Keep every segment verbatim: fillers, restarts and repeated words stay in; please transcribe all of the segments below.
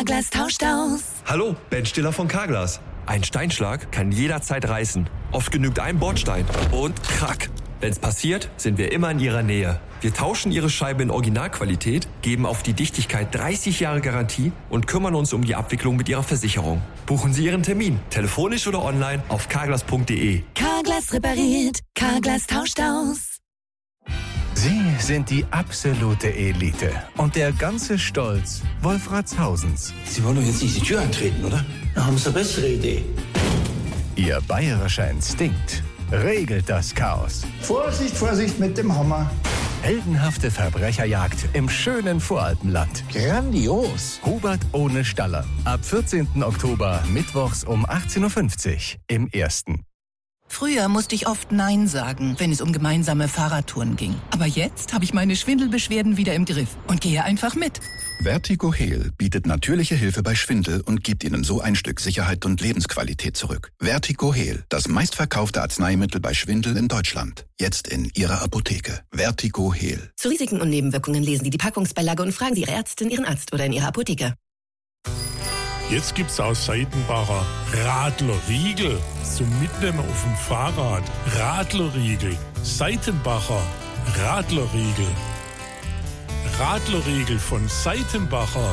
Carglass tauscht aus. Hallo, Ben Stiller von Carglass. Ein Steinschlag kann jederzeit reißen. Oft genügt ein Bordstein und krack. Wenn's passiert, sind wir immer in Ihrer Nähe. Wir tauschen Ihre Scheibe in Originalqualität, geben auf die Dichtigkeit dreißig Jahre Garantie und kümmern uns um die Abwicklung mit Ihrer Versicherung. Buchen Sie Ihren Termin, telefonisch oder online auf carglass punkt de. Carglass repariert, Carglass tauscht aus. Sie sind die absolute Elite und der ganze Stolz Wolfratshausens. Sie wollen doch jetzt nicht die Tür eintreten, oder? Da haben Sie eine bessere Idee. Ihr bayerischer Instinkt regelt das Chaos. Vorsicht, Vorsicht mit dem Hammer. Heldenhafte Verbrecherjagd im schönen Voralpenland. Grandios. Hubert ohne Staller. Ab vierzehnten Oktober, mittwochs um achtzehn Uhr fünfzig im Ersten. Früher musste ich oft Nein sagen, wenn es um gemeinsame Fahrradtouren ging. Aber jetzt habe ich meine Schwindelbeschwerden wieder im Griff und gehe einfach mit. Vertigo Heal bietet natürliche Hilfe bei Schwindel und gibt Ihnen so ein Stück Sicherheit und Lebensqualität zurück. Vertigo Heal, das meistverkaufte Arzneimittel bei Schwindel in Deutschland. Jetzt in Ihrer Apotheke. Vertigo Heal. Zu Risiken und Nebenwirkungen lesen Sie die Packungsbeilage und fragen Sie Ihre Ärztin, Ihren Arzt oder in Ihrer Apotheke. Jetzt gibt's aus Seitenbacher Radlerriegel zum Mitnehmen auf dem Fahrrad. Radlerriegel. Seitenbacher Radlerriegel. Radlerriegel von Seitenbacher.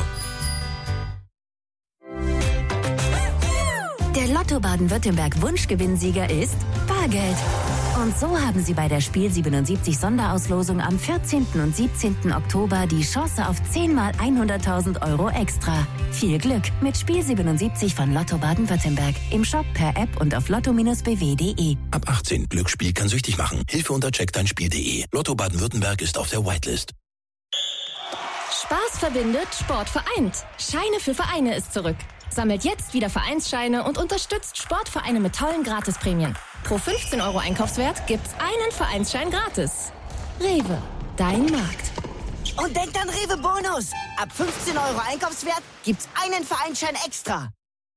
Der Lotto Baden-Württemberg Wunschgewinnsieger ist Bargeld. Und so haben Sie bei der Spiel siebenundsiebzig Sonderauslosung am vierzehnten und siebzehnten Oktober die Chance auf zehn mal hunderttausend Euro extra. Viel Glück mit Spiel siebenundsiebzig von Lotto Baden-Württemberg. Im Shop, per App und auf lotto Bindestrich b w punkt de. Ab achtzehn. Glücksspiel kann süchtig machen. Hilfe unter check dein spiel punkt de. Lotto Baden-Württemberg ist auf der Whitelist. Spaß verbindet, Sport vereint. Scheine für Vereine ist zurück. Sammelt jetzt wieder Vereinsscheine und unterstützt Sportvereine mit tollen Gratisprämien. Pro fünfzehn Euro Einkaufswert gibt's einen Vereinsschein gratis. Rewe, dein Markt. Und denkt an Rewe Bonus. Ab fünfzehn Euro Einkaufswert gibt's einen Vereinsschein extra.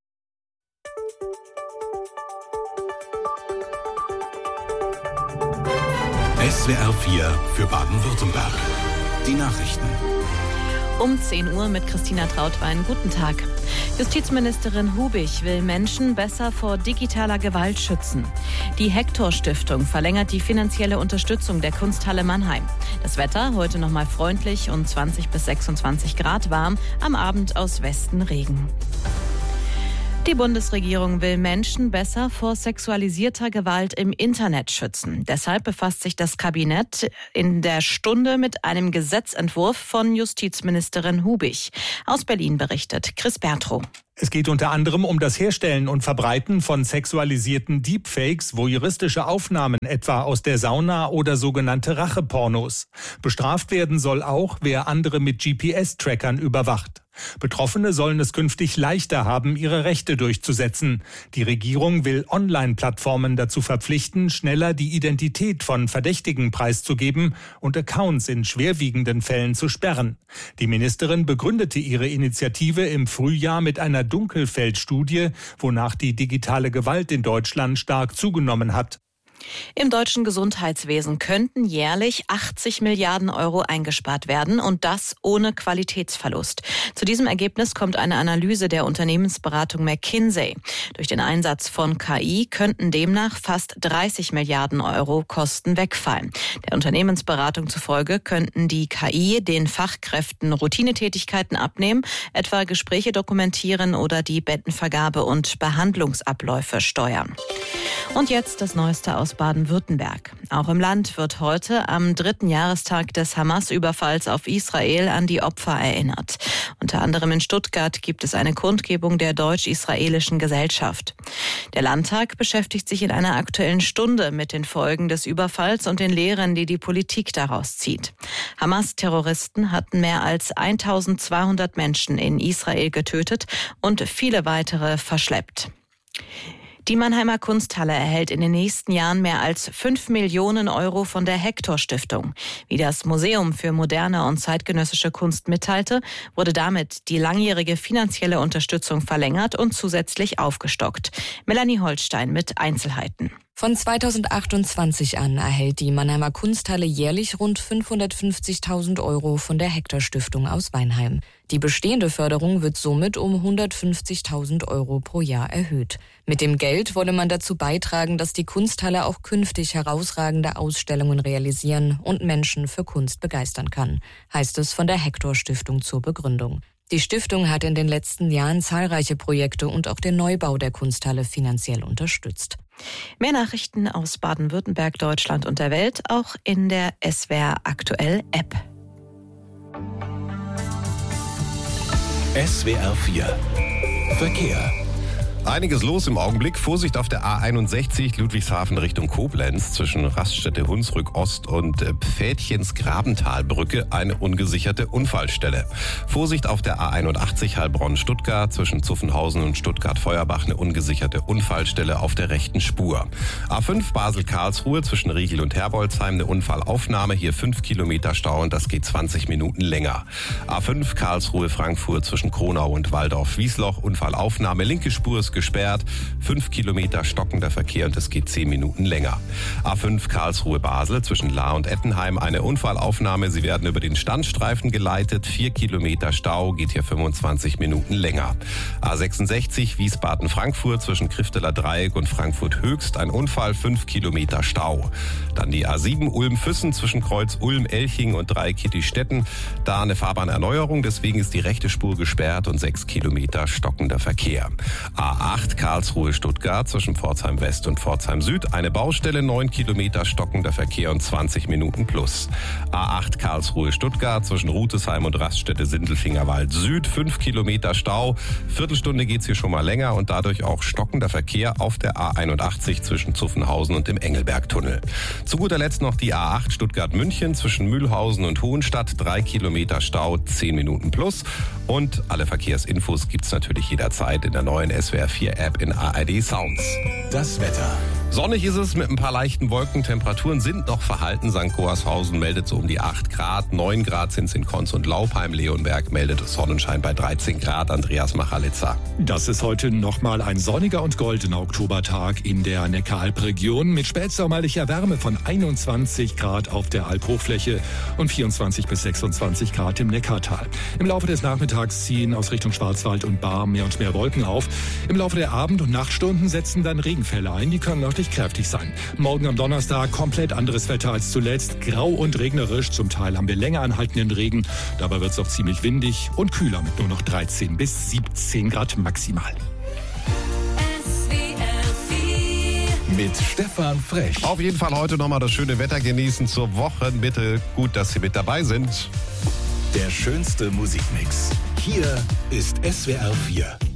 S W R vier für Baden-Württemberg. Die Nachrichten. Um zehn Uhr mit Christina Trautwein. Guten Tag. Justizministerin Hubich will Menschen besser vor digitaler Gewalt schützen. Die Hector-Stiftung verlängert die finanzielle Unterstützung der Kunsthalle Mannheim. Das Wetter heute noch mal freundlich und zwanzig bis sechsundzwanzig Grad warm. Am Abend aus Westen Regen. Die Bundesregierung will Menschen besser vor sexualisierter Gewalt im Internet schützen. Deshalb befasst sich das Kabinett in der Stunde mit einem Gesetzentwurf von Justizministerin Hubich. Aus Berlin berichtet Chris Bertrow. Es geht unter anderem um das Herstellen und Verbreiten von sexualisierten Deepfakes, voyeuristische Aufnahmen etwa aus der Sauna oder sogenannte Rachepornos. Bestraft werden soll auch, wer andere mit G P S-Trackern überwacht. Betroffene sollen es künftig leichter haben, ihre Rechte durchzusetzen. Die Regierung will Online-Plattformen dazu verpflichten, schneller die Identität von Verdächtigen preiszugeben und Accounts in schwerwiegenden Fällen zu sperren. Die Ministerin begründete ihre Initiative im Frühjahr mit einer Dunkelfeld-Studie, wonach die digitale Gewalt in Deutschland stark zugenommen hat. Im deutschen Gesundheitswesen könnten jährlich achtzig Milliarden Euro eingespart werden und das ohne Qualitätsverlust. Zu diesem Ergebnis kommt eine Analyse der Unternehmensberatung McKinsey. Durch den Einsatz von K I könnten demnach fast dreißig Milliarden Euro Kosten wegfallen. Der Unternehmensberatung zufolge könnten die K I den Fachkräften Routinetätigkeiten abnehmen, etwa Gespräche dokumentieren oder die Bettenvergabe und Behandlungsabläufe steuern. Und jetzt das Neueste aus Baden-Württemberg. Auch im Land wird heute am dritten Jahrestag des Hamas-Überfalls auf Israel an die Opfer erinnert. Unter anderem in Stuttgart gibt es eine Kundgebung der deutsch-israelischen Gesellschaft. Der Landtag beschäftigt sich in einer aktuellen Stunde mit den Folgen des Überfalls und den Lehren, die die Politik daraus zieht. Hamas-Terroristen hatten mehr als eintausendzweihundert Menschen in Israel getötet und viele weitere verschleppt. Die Mannheimer Kunsthalle erhält in den nächsten Jahren mehr als fünf Millionen Euro von der Hector-Stiftung. Wie das Museum für moderne und zeitgenössische Kunst mitteilte, wurde damit die langjährige finanzielle Unterstützung verlängert und zusätzlich aufgestockt. Melanie Holstein mit Einzelheiten. Von zweitausendachtundzwanzig an erhält die Mannheimer Kunsthalle jährlich rund fünfhundertfünfzigtausend Euro von der Hektar-Stiftung aus Weinheim. Die bestehende Förderung wird somit um hundertfünfzigtausend Euro pro Jahr erhöht. Mit dem Geld wolle man dazu beitragen, dass die Kunsthalle auch künftig herausragende Ausstellungen realisieren und Menschen für Kunst begeistern kann, heißt es von der Hektar-Stiftung zur Begründung. Die Stiftung hat in den letzten Jahren zahlreiche Projekte und auch den Neubau der Kunsthalle finanziell unterstützt. Mehr Nachrichten aus Baden-Württemberg, Deutschland und der Welt auch in der S W R Aktuell App. S W R vier Verkehr. Einiges los im Augenblick. Vorsicht auf der A einundsechzig Ludwigshafen Richtung Koblenz zwischen Raststätte Hunsrück Ost und Pfädchens Grabentalbrücke eine ungesicherte Unfallstelle. Vorsicht auf der A einundachtzig Heilbronn Stuttgart zwischen Zuffenhausen und Stuttgart-Feuerbach eine ungesicherte Unfallstelle auf der rechten Spur. A fünf Basel-Karlsruhe zwischen Riegel und Herbolzheim eine Unfallaufnahme, hier fünf Kilometer Stau und das geht zwanzig Minuten länger. A fünf Karlsruhe-Frankfurt zwischen Kronau und Waldorf-Wiesloch Unfallaufnahme, linke Spur ist gesperrt, fünf Kilometer stockender Verkehr und es geht zehn Minuten länger. A fünf Karlsruhe-Basel zwischen Lahr und Ettenheim eine Unfallaufnahme. Sie werden über den Standstreifen geleitet, vier Kilometer Stau, geht hier fünfundzwanzig Minuten länger. A sechsundsechzig Wiesbaden-Frankfurt zwischen Krifteler Dreieck und Frankfurt Höchst ein Unfall, fünf Kilometer Stau. Dann die A sieben Ulm-Füssen zwischen Kreuz Ulm-Elching und Dreieckittistetten. Da eine Fahrbahnerneuerung, deswegen ist die rechte Spur gesperrt und sechs Kilometer stockender Verkehr. A acht Karlsruhe-Stuttgart zwischen Pforzheim West und Pforzheim Süd eine Baustelle, neun Kilometer stockender Verkehr und zwanzig Minuten plus. A acht Karlsruhe-Stuttgart zwischen Rutesheim und Raststätte Sindelfingerwald Süd, fünf Kilometer Stau. Viertelstunde geht's hier schon mal länger und dadurch auch stockender Verkehr auf der A einundachtzig zwischen Zuffenhausen und dem Engelbergtunnel. Zu guter Letzt noch die A acht Stuttgart-München zwischen Mühlhausen und Hohenstadt, drei Kilometer Stau, zehn Minuten plus. Und alle Verkehrsinfos gibt's natürlich jederzeit in der neuen S W R vier App in A R D Sounds. Das Wetter. Sonnig ist es mit ein paar leichten Wolken. Temperaturen sind noch verhalten. Sankt Goarshausen meldet so um die acht Grad. neun Grad sind es in Konz und Laupheim. Leonberg meldet Sonnenschein bei dreizehn Grad. Andreas Machalitzer. Das ist heute nochmal ein sonniger und goldener Oktobertag in der Neckaralp-Region mit spätsommerlicher Wärme von einundzwanzig Grad auf der Alphochfläche und vierundzwanzig bis sechsundzwanzig Grad im Neckartal. Im Laufe des Nachmittags ziehen aus Richtung Schwarzwald und Baar mehr und mehr Wolken auf. Im Laufe der Abend- und Nachtstunden setzen dann Regenfälle ein. Die können örtlich kräftig sein. Morgen am Donnerstag komplett anderes Wetter als zuletzt. Grau und regnerisch. Zum Teil haben wir länger anhaltenden Regen. Dabei wird es auch ziemlich windig und kühler mit nur noch dreizehn bis siebzehn Grad maximal. Mit Stefan Frech. Auf jeden Fall heute nochmal das schöne Wetter genießen zur Wochenmitte. Gut, dass Sie mit dabei sind. Der schönste Musikmix. Hier ist S W R vier.